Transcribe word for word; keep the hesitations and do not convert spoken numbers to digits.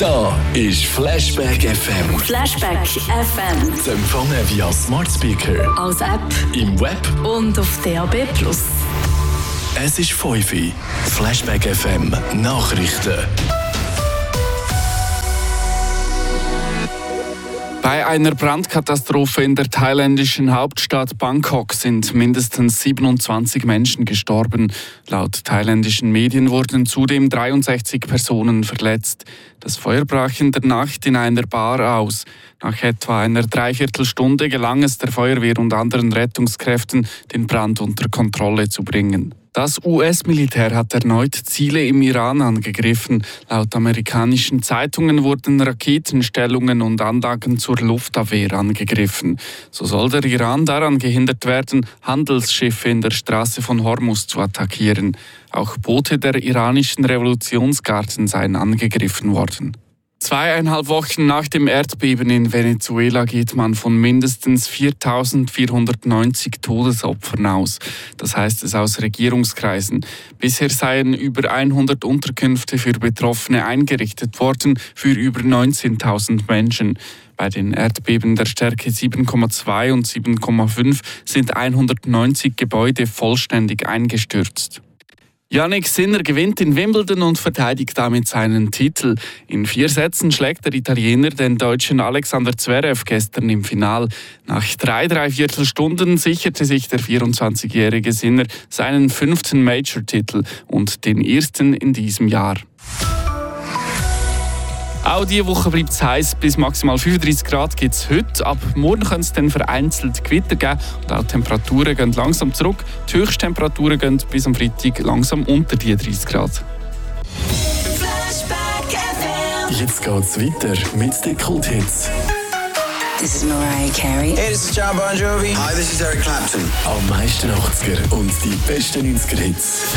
Da ist Flashback F M. Flashback F M. Zu empfangen via Smart Speaker, Als App im Web und auf D A B plus. Es ist fünf Uhr. Flashback F M Nachrichten. Bei einer Brandkatastrophe in der thailändischen Hauptstadt Bangkok sind mindestens siebenundzwanzig Menschen gestorben. Laut thailändischen Medien wurden zudem dreiundsechzig Personen verletzt. Das Feuer brach in der Nacht in einer Bar aus. Nach etwa einer Dreiviertelstunde gelang es der Feuerwehr und anderen Rettungskräften, den Brand unter Kontrolle zu bringen. Das U S-Militär hat erneut Ziele im Iran angegriffen. Laut amerikanischen Zeitungen wurden Raketenstellungen und Anlagen zur Luftabwehr angegriffen. So soll der Iran daran gehindert werden, Handelsschiffe in der Straße von Hormuz zu attackieren. Auch Boote der iranischen Revolutionsgarden seien angegriffen worden. Zweieinhalb Wochen nach dem Erdbeben in Venezuela geht man von mindestens viertausendvierhundertneunzig Todesopfern aus. Das heißt es aus Regierungskreisen. Bisher seien über hundert Unterkünfte für Betroffene eingerichtet worden, für über neunzehntausend Menschen. Bei den Erdbeben der Stärke sieben Komma zwei und sieben Komma fünf sind hundertneunzig Gebäude vollständig eingestürzt. Jannik Sinner gewinnt in Wimbledon und verteidigt damit seinen Titel. In vier Sätzen schlägt der Italiener den Deutschen Alexander Zverev gestern im Finale. Nach drei Dreiviertelstunden sicherte sich der vierundzwanzigjährige Sinner seinen fünften Major-Titel und den ersten in diesem Jahr. Auch diese Woche bleibt es heiß, bis maximal fünfunddreißig Grad gibt es heute. Ab morgen kann es dann vereinzelt Gewitter geben und auch die Temperaturen gehen langsam zurück. Die Höchsttemperaturen gehen bis am Freitag langsam unter die dreißig Grad. Jetzt geht's weiter mit den Kulthits. This is Mariah Carey. Hey, this is John Bon Jovi. Hi, this is Eric Clapton. Am meisten achtziger und die besten neunziger Hits.